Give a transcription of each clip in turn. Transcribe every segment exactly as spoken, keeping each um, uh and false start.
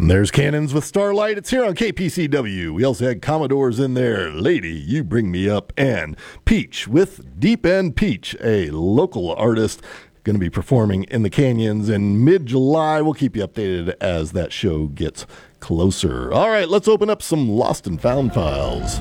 And there's Cannons with Starlight. It's here on K P C W. We also had Commodores in there. Lady, You Bring Me Up. And Peach with Deep End Peach, a local artist going to be performing in the Canyons in mid-July. We'll keep you updated as that show gets closer. All right, let's open up some Lost and Found files.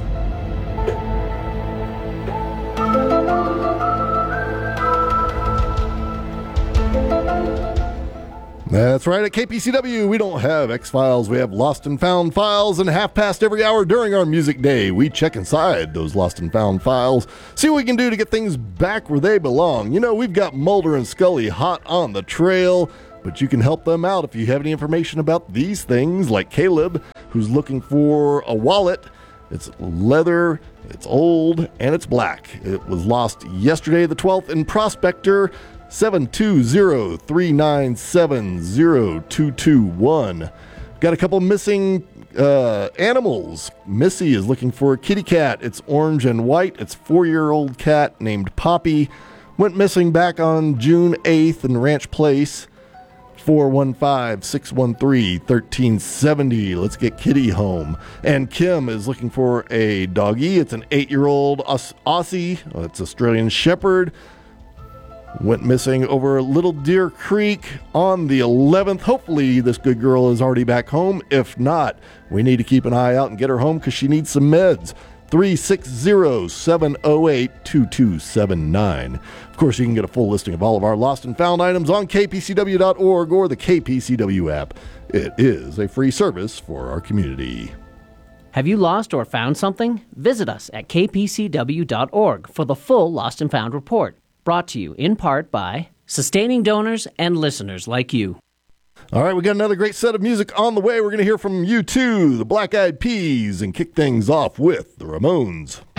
That's right, at K P C W, we don't have X-Files, we have Lost and Found files, and half past every hour during our music day, we check inside those Lost and Found files, see what we can do to get things back where they belong. You know, we've got Mulder and Scully hot on the trail, but you can help them out if you have any information about these things, like Caleb, who's looking for a wallet. It's leather, it's old, and it's black. It was lost yesterday, the twelfth, in Prospector. seven two zero, three nine seven, zero two two one. Got a couple missing uh, animals. Missy is looking for a kitty cat. It's orange and white. It's a four-year-old cat named Poppy. Went missing back on June eighth in Ranch Place. four one five, six one three, one three seven zero. Let's get Kitty home. And Kim is looking for a doggy. It's an eight-year-old Aus- Aussie. It's Australian Shepherd. Went missing over Little Deer Creek on the eleventh. Hopefully this good girl is already back home. If not, we need to keep an eye out and get her home because she needs some meds. three six zero, seven zero eight, two two seven nine. Of course, you can get a full listing of all of our lost and found items on K P C W dot org or the K P C W app. It is a free service for our community. Have you lost or found something? Visit us at K P C W dot org for the full Lost and Found report. Brought to you in part by sustaining donors and listeners like you. All right, we got another great set of music on the way. We're going to hear from U two, the Black Eyed Peas, and kick things off with the Ramones.